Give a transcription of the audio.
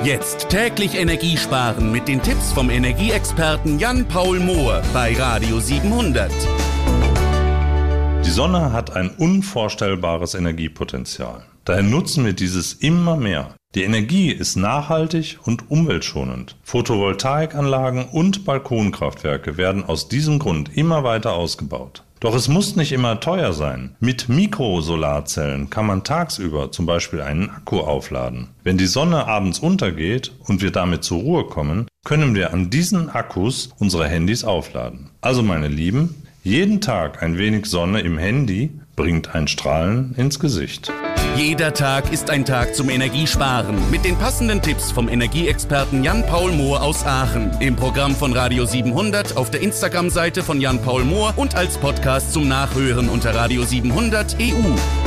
Jetzt täglich Energie sparen mit den Tipps vom Energieexperten Jan-Paul Mohr bei Radio 700. Die Sonne hat ein unvorstellbares Energiepotenzial. Daher nutzen wir dieses immer mehr. Die Energie ist nachhaltig und umweltschonend. Photovoltaikanlagen und Balkonkraftwerke werden aus diesem Grund immer weiter ausgebaut. Doch es muss nicht immer teuer sein. Mit Mikrosolarzellen kann man tagsüber zum Beispiel einen Akku aufladen. Wenn die Sonne abends untergeht und wir damit zur Ruhe kommen, können wir an diesen Akkus unsere Handys aufladen. Also meine Lieben, jeden Tag ein wenig Sonne im Handy bringt ein Strahlen ins Gesicht. Jeder Tag ist ein Tag zum Energiesparen mit den passenden Tipps vom Energieexperten Jan-Paul Mohr aus Aachen. Im Programm von Radio 700, auf der Instagram-Seite von Jan-Paul Mohr und als Podcast zum Nachhören unter Radio 700 EU.